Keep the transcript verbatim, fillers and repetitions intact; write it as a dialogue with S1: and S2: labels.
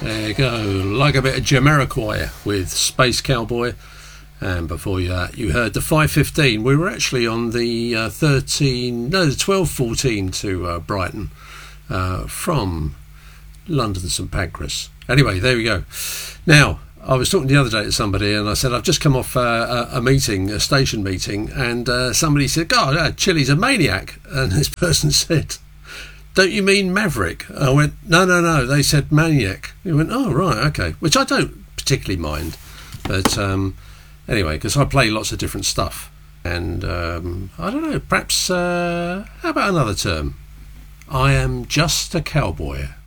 S1: There you go. Like a bit of Jamiroquai with Space Cowboy. And before that, you heard the five fifteen. We were actually on the uh, thirteen, no, the twelve fourteen to uh, Brighton uh, from London St Pancras. Anyway, there we go. Now, I was talking the other day to somebody and I said, I've just come off uh, a, a meeting, a station meeting, and uh, somebody said, God, uh, Chili's a maniac. And this person said, don't you mean Maverick? I went, no, no, no. They said maniac. He went, oh, right, okay. Which I don't particularly mind. But um, anyway, because I play lots of different stuff. And um, I don't know, perhaps, uh, how about another term? I am just a cowboy.